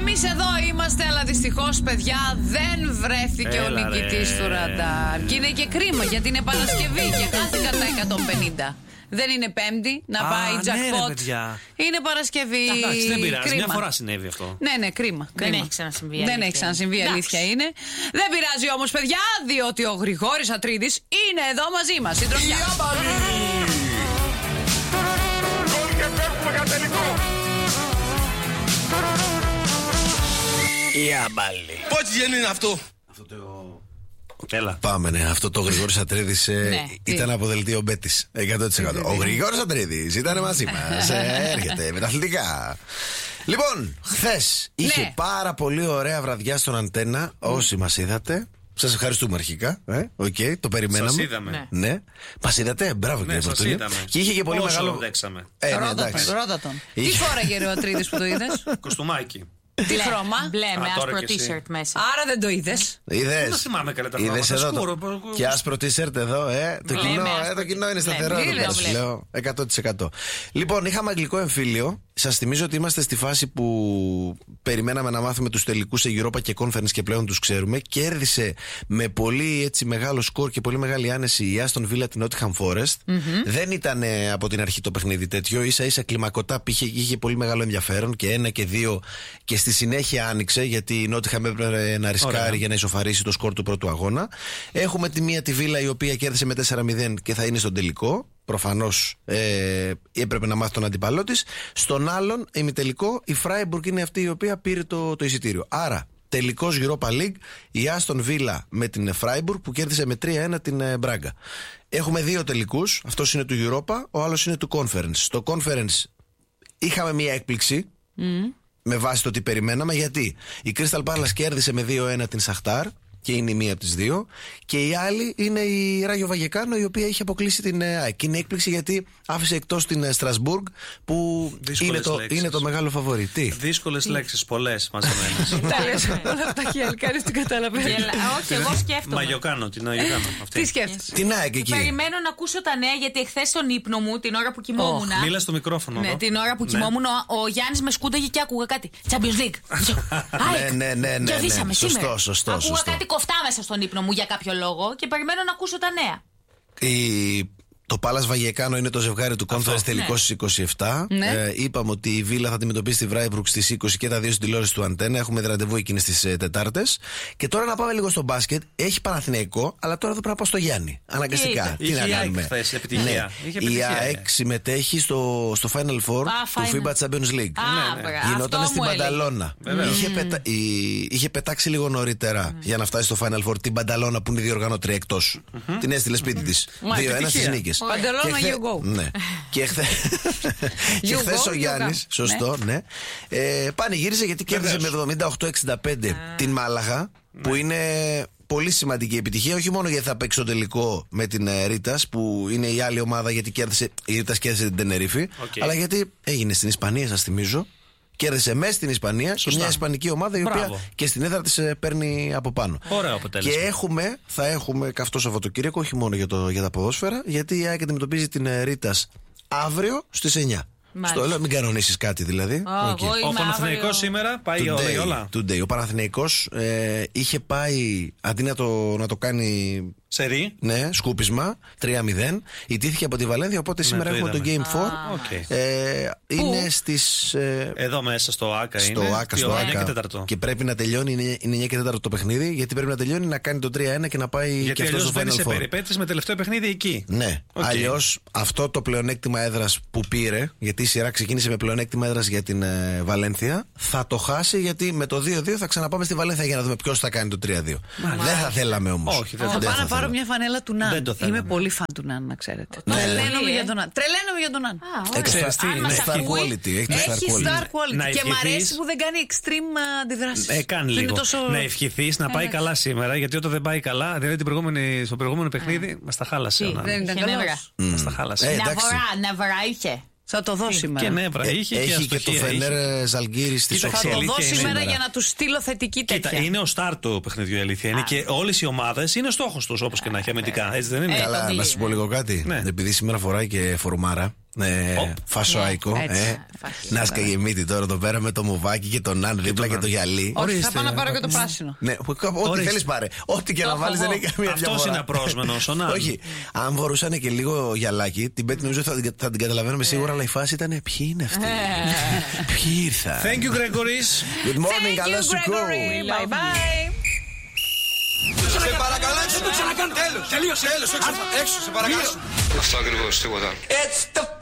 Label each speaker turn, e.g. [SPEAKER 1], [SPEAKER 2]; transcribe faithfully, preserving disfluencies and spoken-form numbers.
[SPEAKER 1] Εμείς εδώ είμαστε, αλλά δυστυχώς, παιδιά, δεν βρέθηκε Έλα, ο νικητής του ραντάρ. Και είναι και κρίμα, γιατί είναι Παρασκευή και χάθηκαν τα εκατόν πενήντα. Δεν είναι Πέμπτη να Α, πάει jackpot. Ναι, είναι Παρασκευή.
[SPEAKER 2] Εντάξει, δεν πειράζει. Μια φορά συνέβη αυτό.
[SPEAKER 1] Ναι, ναι, κρίμα.
[SPEAKER 3] Δεν
[SPEAKER 1] κρίμα.
[SPEAKER 3] έχει ξανασυμβεί.
[SPEAKER 1] Δεν έχει ξανασυμβεί, αλήθεια είναι. Δεν πειράζει όμως, παιδιά, διότι ο Γρηγόρης Ατρίδης είναι εδώ μαζί μας. Συντροφιά.
[SPEAKER 4] Η άμπαλη.
[SPEAKER 5] Πότσι γέννη είναι αυτό?
[SPEAKER 4] Αυτό το...
[SPEAKER 2] Έλα.
[SPEAKER 4] Πάμε, ναι. Αυτό το Γρηγόρης Ατρίδης ε,
[SPEAKER 1] ναι,
[SPEAKER 4] ήταν από δελτίο Μπέτης. εκατό τοις εκατό. Ο Γρηγόρης Ατρίδης ήταν μαζί μας. ε, έρχεται με τα αθλητικά. Λοιπόν, χθες είχε
[SPEAKER 1] ναι.
[SPEAKER 4] πάρα πολύ ωραία βραδιά στον Αντένα. Όσοι μας είδατε, σας ευχαριστούμε αρχικά. Ε, okay, το περιμέναμε.
[SPEAKER 2] Σας είδαμε.
[SPEAKER 4] Ναι. ναι. Μας είδατε, μπράβο
[SPEAKER 2] ναι,
[SPEAKER 4] κύριε Φορτούνη.
[SPEAKER 2] Και
[SPEAKER 4] είχε και πολύ
[SPEAKER 2] Όσο
[SPEAKER 4] μεγάλο.
[SPEAKER 2] Ε,
[SPEAKER 1] ναι, ρώτα τον. Τι φόραγε ο Ατρίδης που το είδες?
[SPEAKER 2] Κοστούμάκι.
[SPEAKER 1] Τι χρώμα?
[SPEAKER 3] Μπλε, με
[SPEAKER 2] Α,
[SPEAKER 3] άσπρο
[SPEAKER 2] και εσύ.
[SPEAKER 3] t-shirt μέσα.
[SPEAKER 1] Άρα δεν το είδες.
[SPEAKER 4] Είδες.
[SPEAKER 2] Δεν θυμάμαι καλά τα
[SPEAKER 4] Είδες
[SPEAKER 2] πράγματα.
[SPEAKER 4] εδώ το...
[SPEAKER 2] Σκούρο,
[SPEAKER 4] Και άσπρο t-shirt εδώ, ε. Το
[SPEAKER 3] Μπλε,
[SPEAKER 4] κοινό,
[SPEAKER 3] με
[SPEAKER 4] ε,
[SPEAKER 3] άσπρο.
[SPEAKER 4] το κοινό είναι
[SPEAKER 3] Μπλε,
[SPEAKER 4] σταθερό.
[SPEAKER 3] μπλε,
[SPEAKER 4] εδώ,
[SPEAKER 3] μπλε.
[SPEAKER 4] λέω, εκατό τοις εκατό. Λοιπόν, είχαμε αγγλικό εμφύλιο. Σας θυμίζω ότι είμαστε στη φάση που περιμέναμε να μάθουμε τους τελικούς σε Europa και Conference και πλέον τους ξέρουμε. Κέρδισε με πολύ έτσι μεγάλο σκορ και πολύ μεγάλη άνεση η Aston Villa την Nottingham Forest. Mm-hmm. Δεν ήταν ε, από την αρχή το παιχνίδι τέτοιο. Ίσα ίσα κλιμακωτά είχε, είχε πολύ μεγάλο ενδιαφέρον και ένα και δύο. Και στη συνέχεια άνοιξε γιατί η Nottingham έπρεπε να ρισκάρει Ωραία. για να ισοφαρίσει το σκορ του πρώτου αγώνα. Έχουμε τη μία τη Villa η οποία κέρδισε με τέσσερα μηδέν και θα είναι στον τελικό. Προφανώς ε, έπρεπε να μάθει τον αντίπαλό της. Στον άλλον, ημιτελικό, η Freiburg είναι αυτή η οποία πήρε το, το εισιτήριο. Άρα, τελικός Europa League, η Aston Villa με την Freiburg που κέρδισε με τρία ένα την ε, Μπράγκα. Έχουμε δύο τελικούς. Αυτός είναι του Europa, ο άλλος είναι του Conference. Στο Conference είχαμε μία έκπληξη. Mm. Με βάση το τι περιμέναμε, γιατί η Crystal Palace κέρδισε με δύο ένα την Σαχτάρ και είναι η μία από τις δύο, και η άλλη είναι η Ράγιο Βαγεκάνο, η οποία είχε αποκλείσει την ΑΕΚ. Είναι έκπληξη γιατί άφησε εκτός την Στρασβούργκ που είναι το, είναι το μεγάλο φαβορί. Τι?
[SPEAKER 2] Δύσκολες λέξεις, πολλές μαζεμένες.
[SPEAKER 1] Τα λες όλα αυτά και κανείς την καταλαβαίνει.
[SPEAKER 3] Όχι, εγώ σκέφτομαι.
[SPEAKER 2] Μαγιοκάνο, την Μαγιοκάνο.
[SPEAKER 1] Τι σκέφτεσαι?
[SPEAKER 4] Την ΑΕΚ εκεί.
[SPEAKER 3] Περιμένω να ακούσω τα νέα, γιατί εχθές στον ύπνο μου, την ώρα που κοιμόμουν.
[SPEAKER 2] Μίλα στο μικρόφωνο.
[SPEAKER 3] Ναι, την ώρα που κοιμόμουν, ο Γιάννης με σκούνταγε και άκουγα κάτι. Champions League.
[SPEAKER 4] Ναι, ναι, ναι. Σωστό, σωστό.
[SPEAKER 3] Άκουγα κάτι κοφτά μέσα στον ύπνο μου για κάποιο λόγο και περιμένω να ακούσω τα νέα.
[SPEAKER 4] Η... Το Πάλας Βαγεκάνο είναι το ζευγάρι του Conference τελικό ναι. στις είκοσι επτά. Ναι. Ε, είπαμε ότι η Βίλα θα αντιμετωπίσει τη Βράιμπρουκ στις είκοσι και τα δύο στην τηλεόραση του Αντένα. Έχουμε ραντεβού εκείνες τις ε, Τετάρτες. Και τώρα να πάμε λίγο στο μπάσκετ. Έχει Παναθηναϊκό, αλλά τώρα θα πρέπει να πάω στο Γιάννη. Αναγκαστικά. Τι
[SPEAKER 2] είχε
[SPEAKER 4] να κάνουμε.
[SPEAKER 2] Χθες, επιτυχία.
[SPEAKER 4] Ναι.
[SPEAKER 2] Είχε
[SPEAKER 4] η ΑΕΚ συμμετέχει στο, στο Final Four
[SPEAKER 3] Α,
[SPEAKER 4] του
[SPEAKER 3] final.
[SPEAKER 4] φίμπα Champions League.
[SPEAKER 3] Α, ναι, ναι.
[SPEAKER 4] Γινόταν στην Πανταλώνα. Είχε, πετα... η... είχε πετάξει λίγο νωρίτερα mm. για να φτάσει στο Final Four την Πανταλώνα που είναι διοργανώτρια εκτός. Mm-hmm. Την έστειλε σπίτι τη. δύο ένα στις νίκες.
[SPEAKER 1] Go.
[SPEAKER 4] Ναι. Και χθες ο Γιάννης, σωστό, ναι, ναι ε, πανηγύρισε γιατί κέρδισε με εβδομήντα οκτώ εξήντα πέντε ah. την Μάλαγα, ναι. που είναι πολύ σημαντική επιτυχία, όχι μόνο γιατί θα παίξει το τελικό με την ε, Ρίτας, που είναι η άλλη ομάδα, γιατί κέρδισε, η Ρίτας κέρδισε την Τενερίφη, okay. αλλά γιατί έγινε στην Ισπανία, σας θυμίζω. Κέρδισε μέσα στην Ισπανία και μια ισπανική ομάδα η οποία Μπράβο. και στην έδρα της παίρνει από πάνω.
[SPEAKER 2] Ωραίο αποτέλεσμα.
[SPEAKER 4] Και έχουμε, θα έχουμε καυτό Σαββατοκύριακο, όχι μόνο για, το, για τα ποδόσφαιρα, γιατί η ΑΕΚ αντιμετωπίζει την Ρίτας αύριο στις εννιά. Στο λέω, μην κανονίσεις κάτι δηλαδή.
[SPEAKER 3] Oh,
[SPEAKER 4] okay.
[SPEAKER 2] Ο Παναθηναϊκός σήμερα πάει today, όλα, όλα.
[SPEAKER 4] Today. Ο Παναθηναϊκός ε, είχε πάει, αντί να το, να το κάνει
[SPEAKER 2] σερί,
[SPEAKER 4] ναι, σκούπισμα τρία μηδέν, ιτήθηκε από τη Βαλένθια, οπότε ναι, σήμερα το έχουμε το Game φορ.
[SPEAKER 2] Ah. Okay.
[SPEAKER 4] Ε, είναι στις ε,
[SPEAKER 2] εδώ μέσα στο ΆΚΑ
[SPEAKER 4] στο
[SPEAKER 2] είναι
[SPEAKER 4] ΆΚΑ, στο
[SPEAKER 2] εννιά
[SPEAKER 4] ΆΚΑ.
[SPEAKER 2] Και,
[SPEAKER 4] και πρέπει να τελειώνει, είναι, είναι εννιά και τέταρτο το παιχνίδι, γιατί πρέπει να τελειώνει, να κάνει το τρία ένα και να πάει
[SPEAKER 2] γιατί
[SPEAKER 4] και αυτό στο Final Four. Γιατί
[SPEAKER 2] αλλιώς μπαίνει σε περιπέτειες με τελευταίο παιχνίδι εκεί.
[SPEAKER 4] Ναι, okay. Αλλιώς αυτό το πλεονέκτημα έδρας που πήρε, γιατί η σειρά ξεκίνησε με πλεονέκτημα έδρας για την ε, Βαλένθια, θα το χάσει, γιατί με το δύο δύο θα ξαναπάμε στη Βαλένθια για να δούμε ποιος θα κάνει το τρία δύο. Δεν θα θέλαμε όμως.
[SPEAKER 1] Όχι, δεν θα πάω να πάρω μια φανέλα του Ναν. Είμαι πολύ φαν του Ναν, να ξέρετε. Τρελαίνομαι για τον Ναν. Τρελαίνομαι για τον Ναν. Έχει star quality. Και μ' αρέσει που δεν κάνει extreme αντιδράσεις.
[SPEAKER 2] Ε, κάνει λίγο. Να ευχηθείς να πάει καλά σήμερα, γιατί όταν δεν πάει καλά, δηλαδή στο προηγούμενο παιχνίδι, μας τα χάλασε.
[SPEAKER 1] Δεν ήταν καλός.
[SPEAKER 2] Μας τα χάλασε.
[SPEAKER 3] Νευρά είχε.
[SPEAKER 1] Θα το δω σήμερα.
[SPEAKER 2] Και νεύρα είχε.
[SPEAKER 4] Έχει και, και το Φενέρ Ζαλγκύρης στη Σοφία.
[SPEAKER 1] Θα το δω σήμερα για να του στείλω θετική τέτοια.
[SPEAKER 2] Κοίτα, είναι ο στάρ του παιχνιδιού, η αλήθεια είναι. Και όλες οι ομάδες είναι στόχος τους, όπως και να έχει αμυντικά. Έτσι δεν είναι?
[SPEAKER 4] Καλά, να σου πω λίγο κάτι. Επειδή σήμερα φοράει και φορμάρα. Ε, φασοαϊκό.
[SPEAKER 1] Ναι, έτσι,
[SPEAKER 4] ε.
[SPEAKER 1] φάση,
[SPEAKER 4] Να σκαγεμίτη τώρα εδώ πέρα με το μουβάκι και τον Άν δίπλα και το γυαλί.
[SPEAKER 1] Όχι, θα πάω να πάρω και το πράσινο.
[SPEAKER 4] Ναι, ό,τι θέλει πάρε. Ό,τι και να βάλει δεν έχει καμία διαφορά.
[SPEAKER 2] Αυτό είναι απρόσμενο, ο Νάν.
[SPEAKER 4] Όχι. Αν μπορούσαν και λίγο γυαλάκι, την Πέτη νομίζω θα, θα την καταλαβαίνουμε σίγουρα, αλλά η φάση ήταν ποιοι είναι αυτοί. Ποιοι ήρθαν.
[SPEAKER 2] Thank you, Gregoris.
[SPEAKER 4] Good morning, καλό σου
[SPEAKER 1] Gregory. Bye bye.
[SPEAKER 5] Σε παρακαλώ, έξω το ξανακάνω. Τέλος, τελείωσε, τέλος, έξω, έξω, σε παρακαλώ.
[SPEAKER 6] Αυτό ακριβώς, τίποτα.